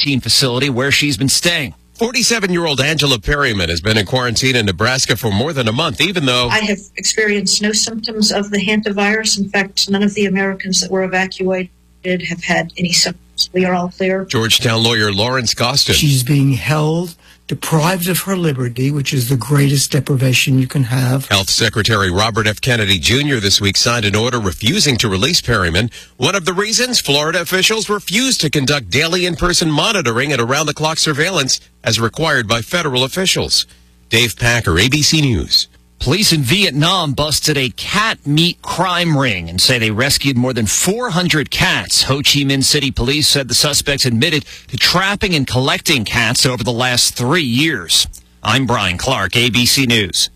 quarantine facility where she's been staying. 47-year-old Angela Perryman has been in quarantine in Nebraska for more than a month, even though I have experienced no symptoms of the hantavirus. In fact, none of the Americans that were evacuated have had any symptoms. We are all clear. Georgetown lawyer Lawrence Gostin. She's being held, deprived of her liberty, which is the greatest deprivation you can have. Health Secretary Robert F. Kennedy Jr. this week signed an order refusing to release Perryman. One of the reasons, Florida officials refused to conduct daily in-person monitoring and around-the-clock surveillance as required by federal officials. Dave Packer, ABC News. Police in Vietnam busted a cat meat crime ring and say they rescued more than 400 cats. Ho Chi Minh City police said the suspects admitted to trapping and collecting cats over the last 3 years. I'm Brian Clark, ABC News.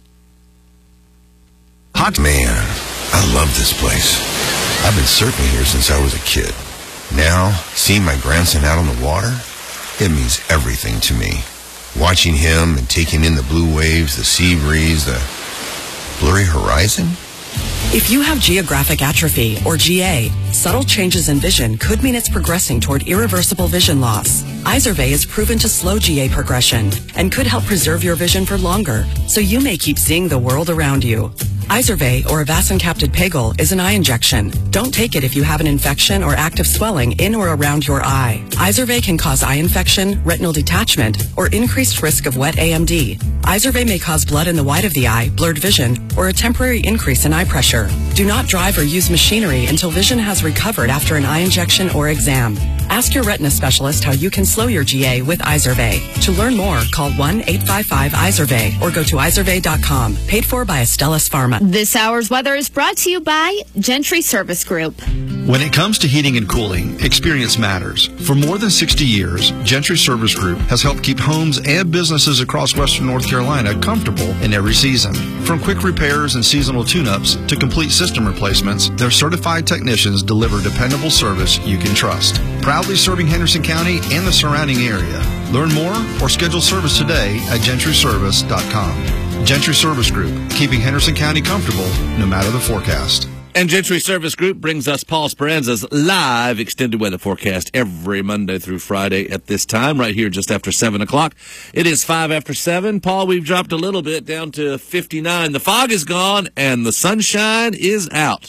Hot man, I love this place. I've been surfing here since I was a kid. Now, seeing my grandson out on the water, it means everything to me. Watching him and taking in the blue waves, the sea breeze, the blurry horizon? If you have geographic atrophy, or GA, subtle changes in vision could mean it's progressing toward irreversible vision loss. Izervay is proven to slow GA progression and could help preserve your vision for longer, so you may keep seeing the world around you. Izervay, or avacincaptad pegol, is an eye injection. Don't take it if you have an infection or active swelling in or around your eye. Izervay can cause eye infection, retinal detachment, or increased risk of wet AMD. Izervay may cause blood in the white of the eye, blurred vision, or a temporary increase in eye pressure. Do not drive or use machinery until vision has recovered after an eye injection or exam. Ask your retina specialist how you can slow your GA with Izervay. To learn more, call 1-855-IZERVAY or go to izervay.com. Paid for by Astellas Pharma. This hour's weather is brought to you by Gentry Service Group. When it comes to heating and cooling, experience matters. For more than 60 years, Gentry Service Group has helped keep homes and businesses across western North Carolina comfortable in every season. From quick repairs and seasonal tune-ups to complete system replacements, their certified technicians deliver dependable service you can trust. Proudly serving Henderson County and the surrounding area. Learn more or schedule service today at gentryservice.com. Gentry Service Group, keeping Henderson County comfortable no matter the forecast. And Gentry Service Group brings us Paul Speranza's live extended weather forecast every Monday through Friday at this time, right here just after 7 o'clock. It is 5 after 7. Paul, we've dropped a little bit down to 59. The fog is gone and the sunshine is out.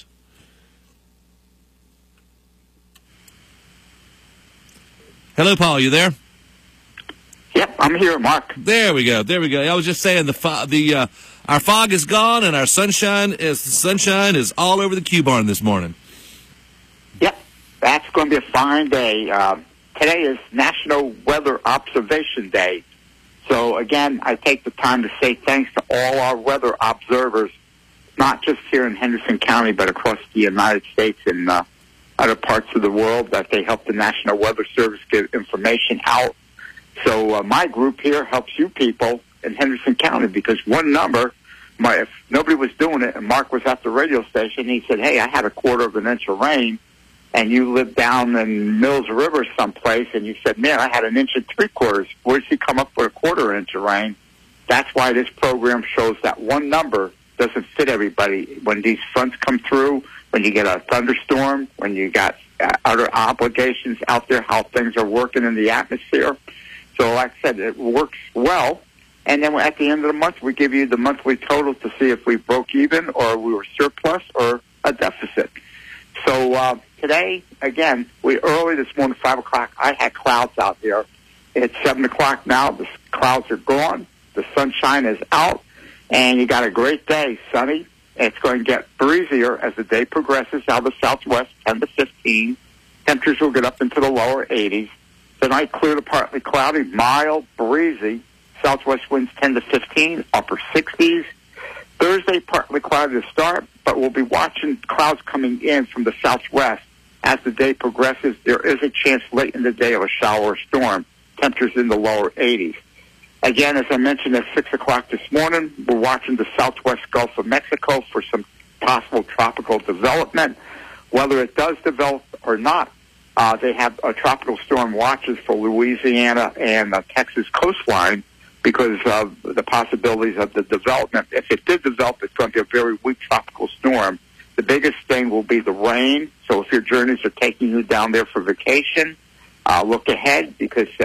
Hello, Paul, you there? Yep, I'm here, Mark. There we go. I was just saying our fog is gone and our sunshine is all over the Q barn this morning. Yep, that's going to be a fine day. Today is National Weather Observation Day. So, again, I take the time to say thanks to all our weather observers, not just here in Henderson County, but across the United States and other parts of the world, that they help the National Weather Service get information out. So my group here helps you people in Henderson County, because one number, if nobody was doing it, and Mark was at the radio station, he said, hey, I had 1/4 of an inch of rain, and you live down in Mills River someplace, and you said, man, I had 1 3/4 inches. Where did he come up with 1/4 inch of rain? That's why this program shows that one number doesn't fit everybody. When these fronts come through, when you get a thunderstorm, when you got other obligations out there, how things are working in the atmosphere. So like I said, it works well. And then at the end of the month, we give you the monthly total to see if we broke even or we were surplus or a deficit. So today, again, early this morning, 5 o'clock, I had clouds out there. It's 7 o'clock now. The clouds are gone. The sunshine is out. And you got a great day, sunny. It's going to get breezier as the day progresses out of the southwest, 10 to 15. Temperatures will get up into the lower 80s. Tonight, clear to partly cloudy, mild, breezy. Southwest winds 10 to 15, upper 60s. Thursday, partly cloudy to start, but we'll be watching clouds coming in from the southwest. As the day progresses, there is a chance late in the day of a shower or storm. Temperatures in the lower 80s. Again, as I mentioned, at 6 o'clock this morning, we're watching the southwest Gulf of Mexico for some possible tropical development. Whether it does develop or not, they have tropical storm watches for Louisiana and Texas coastline because of the possibilities of the development. If it did develop, it's going to be a very weak tropical storm. The biggest thing will be the rain. So if your journeys are taking you down there for vacation, look ahead, because